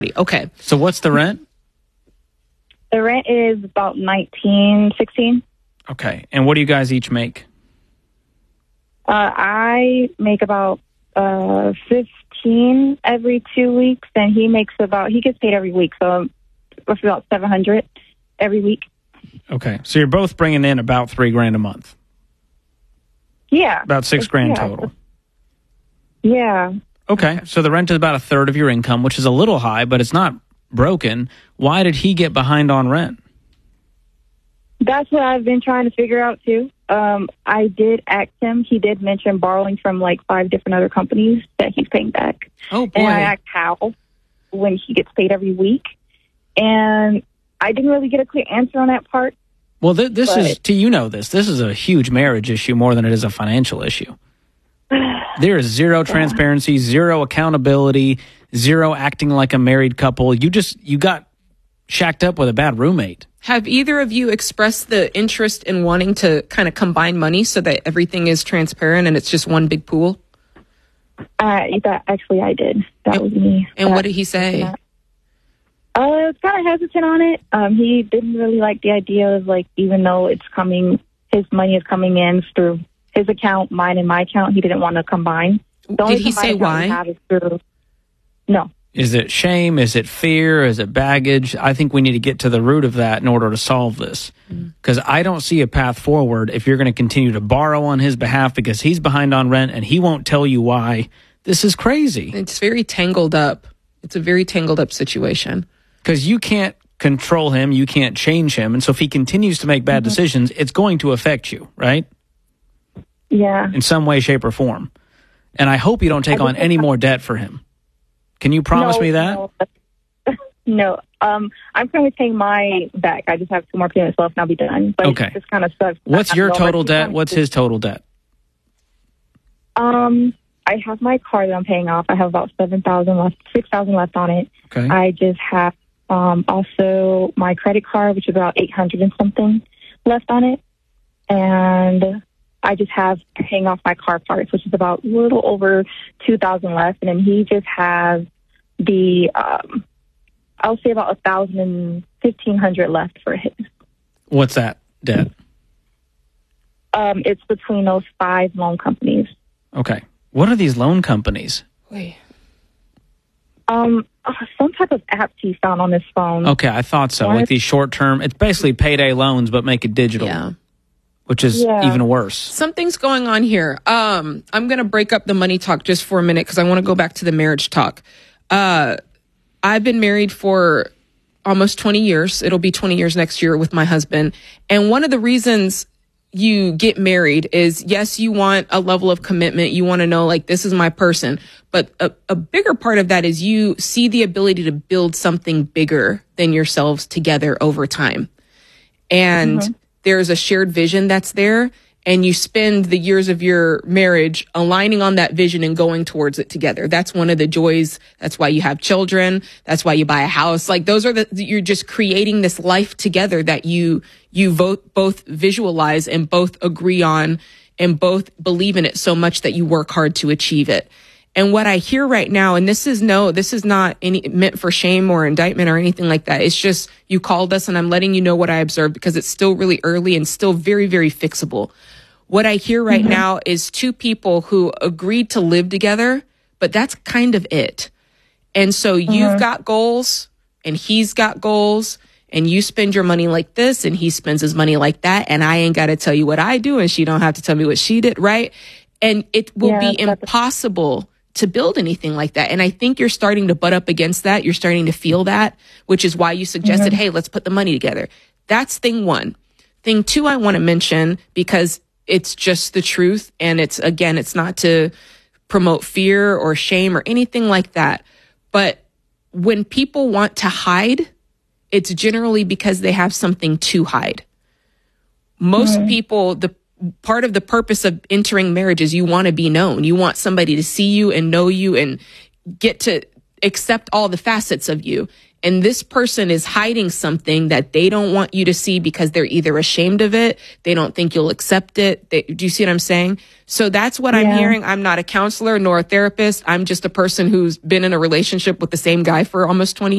Okay. So what's the rent? The rent is about $19.16. Okay. And what do you guys each make? I make about 15 every 2 weeks, and he gets paid every week, so it's about $700 every week. Okay. So you're both bringing in about $3,000 a month. Yeah. About $6,000 total. Yeah. Okay. So the rent is about a third of your income, which is a little high, but it's not broken. Why did he get behind on rent? That's what I've been trying to figure out, too. I did ask him. He did mention borrowing from like 5 different other companies that he's paying back. Oh, boy. And I asked how when he gets paid every week. And I didn't really get a clear answer on that part. Well, this is a huge marriage issue more than it is a financial issue. There is zero transparency, zero accountability, zero acting like a married couple. You got shacked up with a bad roommate. Have either of you expressed the interest in wanting to kind of combine money so that everything is transparent and it's just one big pool? Actually, I did. That was me. And what did he say? I was kind of hesitant on it. He didn't really like the idea of, like, even though his money is coming in through his account, mine and my account, he didn't want to combine. Did he say why? No. Is it shame? Is it fear? Is it baggage? I think we need to get to the root of that in order to solve this. Because I don't see a path forward if you're going to continue to borrow on his behalf because he's behind on rent and he won't tell you why. This is crazy. It's very tangled up. It's a very tangled up situation. Because you can't control him. You can't change him. And so if he continues to make bad decisions, it's going to affect you, right? Yeah. In some way, shape, or form. And I hope you don't take on any more debt for him. Can you promise me that? No. I'm currently paying my back. I just have 2 more payments left and I'll be done. But okay. It just kind of sucks. What's your total debt? What's his total debt? I have my car that I'm paying off. I have about $6,000 left on it. Okay. I just have also my credit card, which is about $800 and something left on it. And I just have paying off my car parts, which is about a little over $2,000 left. And then he just has the, I'll say about $1,000 and $1,500 left for his. What's that debt? It's between those 5 loan companies. Okay. What are these loan companies? Wait. Some type of app he found on his phone. Okay, I thought so. Like these short-term, it's basically payday loans, but make it digital. Yeah. Which is even worse. Something's going on here. I'm going to break up the money talk just for a minute because I want to go back to the marriage talk. I've been married for almost 20 years. It'll be 20 years next year with my husband. And one of the reasons you get married is, yes, you want a level of commitment. You want to know, like, this is my person. But a bigger part of that is you see the ability to build something bigger than yourselves together over time. And there's a shared vision that's there. And you spend the years of your marriage aligning on that vision and going towards it together. That's one of the joys. That's why you have children. That's why you buy a house. Like, those are you're just creating this life together that you both visualize and both agree on and both believe in it so much that you work hard to achieve it. And what I hear right now, and this is not meant for shame or indictment or anything like that. It's just, you called us and I'm letting you know what I observed because it's still really early and still very, very fixable. What I hear right now is 2 people who agreed to live together, but that's kind of it. And so you've got goals and he's got goals and you spend your money like this and he spends his money like that. And I ain't got to tell you what I do and she don't have to tell me what she did. Right. And it will be impossible to build anything like that. And I think you're starting to butt up against that. You're starting to feel that, which is why you suggested, hey, let's put the money together. That's thing 1. Thing 2, I want to mention because it's just the truth. And it's not to promote fear or shame or anything like that. But when people want to hide, it's generally because they have something to hide. Most people, part of the purpose of entering marriage is you want to be known. You want somebody to see you and know you and get to accept all the facets of you. And this person is hiding something that they don't want you to see because they're either ashamed of it. They don't think you'll accept it. Do you see what I'm saying? So that's what I'm hearing. I'm not a counselor nor a therapist. I'm just a person who's been in a relationship with the same guy for almost 20 years.